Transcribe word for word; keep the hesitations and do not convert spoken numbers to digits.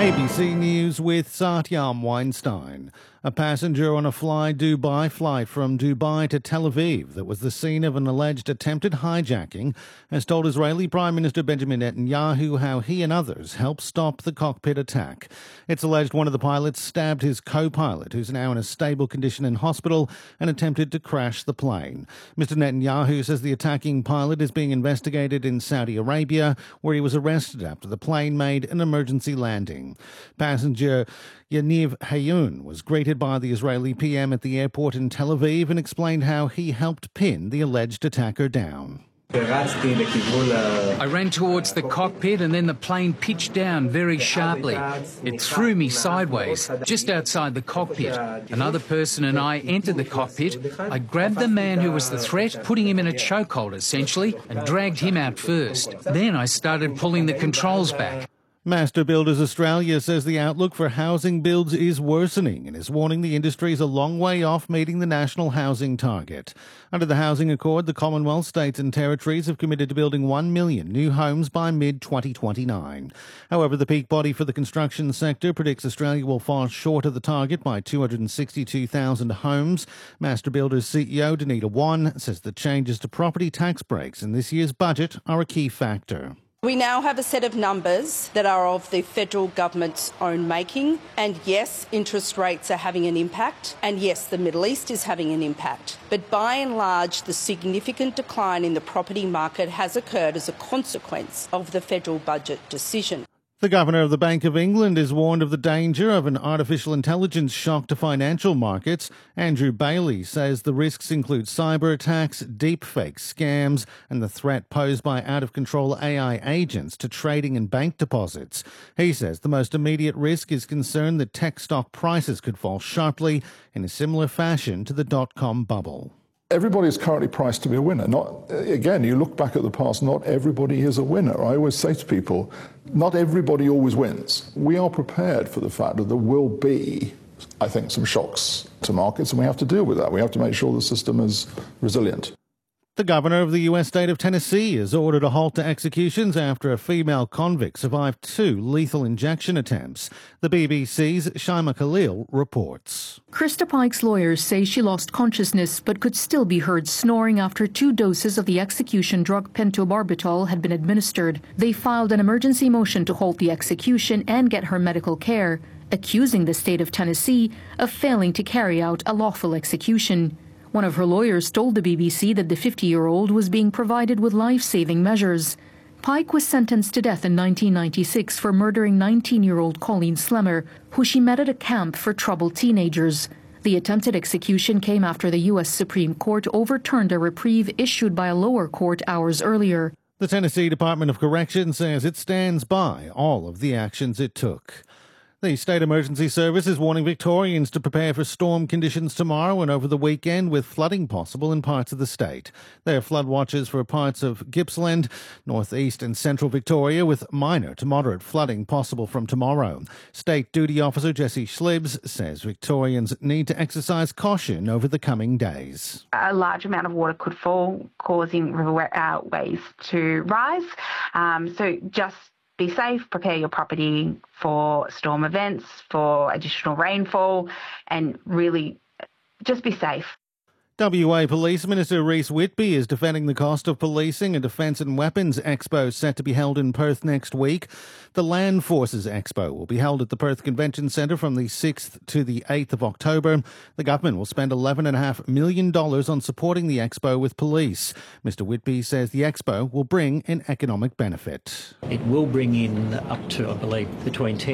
A B C News with Satyam Weinstein. A passenger on a Fly Dubai flight from Dubai to Tel Aviv that was the scene of an alleged attempted hijacking has told Israeli Prime Minister Benjamin Netanyahu how he and others helped stop the cockpit attack. It's alleged one of the pilots stabbed his co-pilot, who's now in a stable condition in hospital, and attempted to crash the plane. Mister Netanyahu says the attacking pilot is being investigated in Saudi Arabia, where he was arrested after the plane made an emergency landing. Passenger Yaniv Hayun was greeted by the Israeli P M at the airport in Tel Aviv and explained how he helped pin the alleged attacker down. I ran towards the cockpit and then the plane pitched down very sharply. It threw me sideways, just outside the cockpit. Another person and I entered the cockpit. I grabbed the man who was the threat, putting him in a chokehold essentially, and dragged him out first. Then I started pulling the controls back. Master Builders Australia says the outlook for housing builds is worsening and is warning the industry is a long way off meeting the national housing target. Under the Housing Accord, the Commonwealth, states and territories have committed to building one million new homes by mid twenty twenty-nine. However, the peak body for the construction sector predicts Australia will fall short of the target by two hundred sixty-two thousand homes. Master Builders C E O Danita Wan says the changes to property tax breaks in this year's budget are a key factor. We now have a set of numbers that are of the federal government's own making, and yes, interest rates are having an impact, and yes, the Middle East is having an impact. But by and large, the significant decline in the property market has occurred as a consequence of the federal budget decision. The Governor of the Bank of England is warned of the danger of an artificial intelligence shock to financial markets. Andrew Bailey says the risks include cyber attacks, deepfake scams, and the threat posed by out-of-control A I agents to trading and bank deposits. He says the most immediate risk is concern that tech stock prices could fall sharply in a similar fashion to the dot-com bubble. Everybody is currently priced to be a winner. Not, again, you look back at the past, not everybody is a winner. I always say to people, not everybody always wins. We are prepared for the fact that there will be, I think, some shocks to markets, and we have to deal with that. We have to make sure the system is resilient. The governor of the U S state of Tennessee has ordered a halt to executions after a female convict survived two lethal injection attempts. The B B C's Shaima Khalil reports. Krista Pike's lawyers say she lost consciousness but could still be heard snoring after two doses of the execution drug pentobarbital had been administered. They filed an emergency motion to halt the execution and get her medical care, accusing the state of Tennessee of failing to carry out a lawful execution. One of her lawyers told the B B C that the fifty-year-old was being provided with life-saving measures. Pike was sentenced to death in nineteen ninety-six for murdering nineteen-year-old Colleen Slemmer, who she met at a camp for troubled teenagers. The attempted execution came after the U S Supreme Court overturned a reprieve issued by a lower court hours earlier. The Tennessee Department of Corrections says it stands by all of the actions it took. The State Emergency Service is warning Victorians to prepare for storm conditions tomorrow and over the weekend, with flooding possible in parts of the state. There are flood watches for parts of Gippsland, northeast and central Victoria, with minor to moderate flooding possible from tomorrow. State Duty Officer Jesse Schlibs says Victorians need to exercise caution over the coming days. A large amount of water could fall, causing riverways to rise. Um, so just be safe, prepare your property for storm events, for additional rainfall, and really just be safe. W A Police Minister Reece Whitby is defending the cost of policing a Defence and Weapons Expo set to be held in Perth next week. The Land Forces Expo will be held at the Perth Convention Centre from the sixth to the eighth of October. The government will spend eleven point five million dollars on supporting the expo with police. Mister Whitby says the expo will bring an economic benefit. It will bring in up to, I believe, between ten